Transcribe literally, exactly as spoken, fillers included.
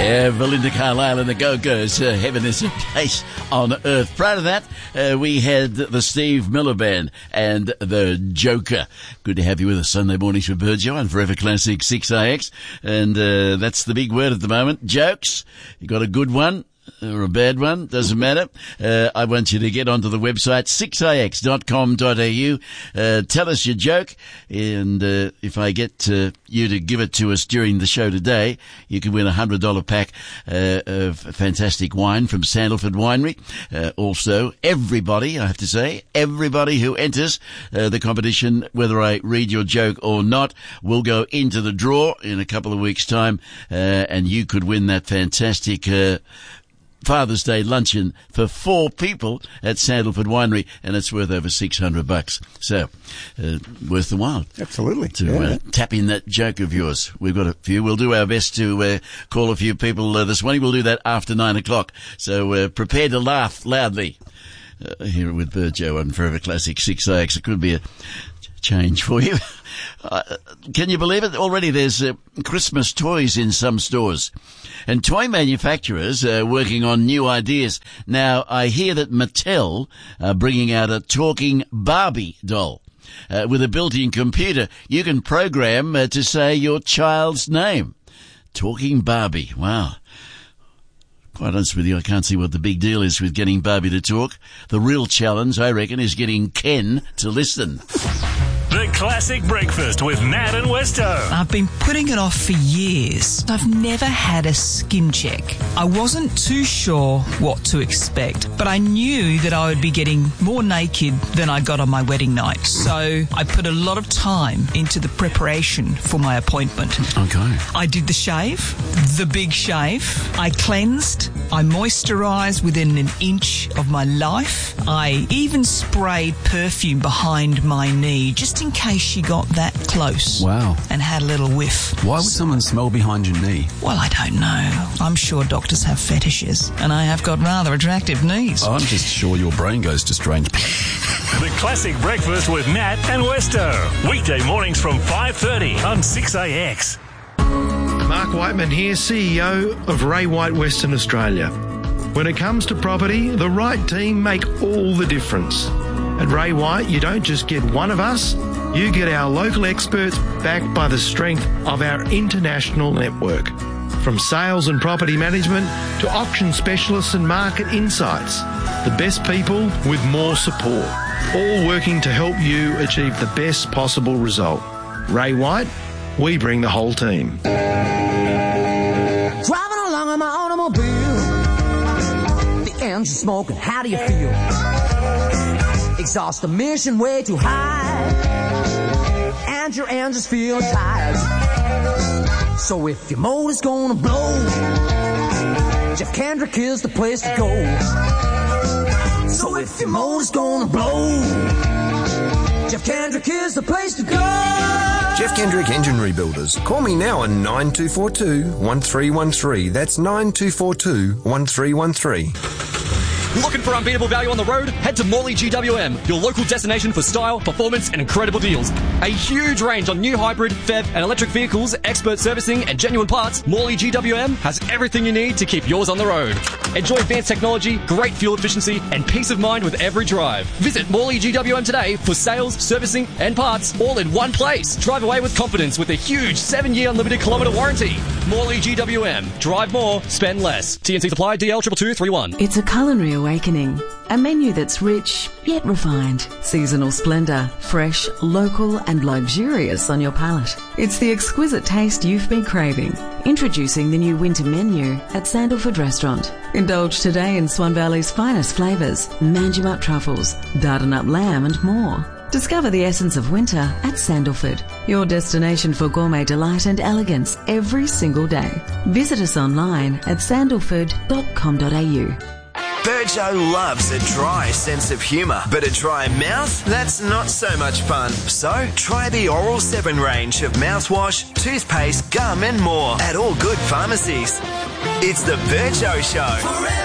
Yeah, Belinda Carlisle and the Go-Go's, uh, Heaven is a Place on Earth. Prior to that, uh, we had the Steve Miller Band and the Joker. Good to have you with us Sunday mornings for Virgil and Forever Classic six A X. And uh, that's the big word at the moment. Jokes. You got a good one or a bad one, doesn't matter. Uh, I want you to get onto the website, six a x dot com dot a u. Uh, tell us your joke, and uh, if I get uh, you to give it to us during the show today, you can win a one hundred dollars pack uh, of fantastic wine from Sandalford Winery. Uh, also, everybody, I have to say, everybody who enters uh, the competition, whether I read your joke or not, will go into the draw in a couple of weeks' time, uh, and you could win that fantastic uh Father's Day luncheon for four people at Sandalford Winery, and it's worth over six hundred bucks. So, uh, worth the while. Absolutely. To yeah. uh, tap in that joke of yours. We've got a few. We'll do our best to uh, call a few people uh, this morning. We'll do that after nine o'clock. So, uh, prepare to laugh loudly. Uh, here with Virgil on Forever Classic six A X. It could be a change for you. Uh, can you believe it? Already there's uh, Christmas toys in some stores. And toy manufacturers are working on new ideas. Now, I hear that Mattel are bringing out a talking Barbie doll. Uh, with a built-in computer, you can program uh, to say your child's name. Talking Barbie. Wow. Quite honest with you, I can't see what the big deal is with getting Barbie to talk. The real challenge, I reckon, is getting Ken to listen. The Classic Breakfast with Nat and Westo. I've been putting it off for years. I've never had a skin check. I wasn't too sure what to expect, but I knew that I would be getting more naked than I got on my wedding night. So I put a lot of time into the preparation for my appointment. Okay. I did the shave, the big shave. I cleansed. I moisturised within an inch of my life. I even sprayed perfume behind my knee, just in case she got that close. Wow. And had a little whiff. Why would someone smell behind your knee? Well, I don't know. I'm sure doctors have fetishes, and I have got rather attractive knees. I'm just sure your brain goes to strange... The Classic Breakfast with Nat and Westo. Weekday mornings from five thirty on six A X. Mark Whiteman here, C E O of Ray White Western Australia. When it comes to property, the right team make all the difference. At Ray White, you don't just get one of us, you get our local experts backed by the strength of our international network. From sales and property management to auction specialists and market insights, the best people with more support, all working to help you achieve the best possible result. Ray White, we bring the whole team. Driving along in my automobile, the engine smoking, how do you feel? Exhaust emission way too high, and your engine's feeling tired. So if your motor's gonna blow, Jeff Kendrick is the place to go. So if your motor's gonna blow, Jeff Kendrick is the place to go. Jeff Kendrick Engine Rebuilders. Call me now on nine two four two, one three one three. That's nine two four two, one three one three. Looking for unbeatable value on the road? Head to Morley G W M, your local destination for style, performance, and incredible deals. A huge range on new hybrid, F E V, and electric vehicles, expert servicing, and genuine parts. Morley G W M has everything you need to keep yours on the road. Enjoy advanced technology, great fuel efficiency, and peace of mind with every drive. Visit Morley G W M today for sales, servicing, and parts, all in one place. Drive away with confidence with a huge seven-year unlimited kilometre warranty. Morley G W M. Drive more, spend less. T N C supply, D L two two two three one. It's a culinary awakening. A menu that's rich, yet refined. Seasonal splendour, fresh, local and luxurious on your palate. It's the exquisite taste you've been craving. Introducing the new winter menu at Sandalford Restaurant. Indulge today in Swan Valley's finest flavours, Manjimup truffles, Dardanup lamb and more. Discover the essence of winter at Sandalford, your destination for gourmet delight and elegance every single day. Visit us online at sandalford dot com dot a u. Virgo loves a dry sense of humour, but a dry mouth? That's not so much fun. So, try the Oral seven range of mouthwash, toothpaste, gum and more at all good pharmacies. It's the Virgo Show.